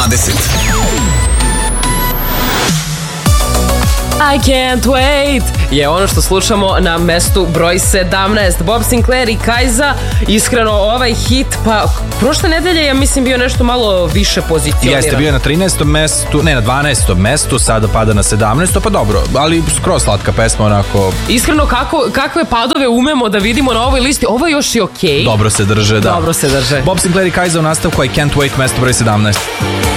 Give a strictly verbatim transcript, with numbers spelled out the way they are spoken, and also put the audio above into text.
dvadeset. I can't wait je ono što slušamo na mestu broj sedamnaest. Bob Sinclair i Kajza. Iskreno, ovaj hit, pa prošle nedelje ja mislim bio nešto malo više pozicioniran. Jeste, bio je na trinaestom mestu, ne na dvanaestom mestu, sada pada na sedamnaesto, pa dobro, ali skroz slatka pesma onako. Iskreno, kako, kakve padove umemo da vidimo na ovoj listi, ovo je još i okej. Dobro se drže, da. Dobro se drže. Bob Sinclair i Kajza u nastavku I Can't Wait, mesto broj sedamnaest.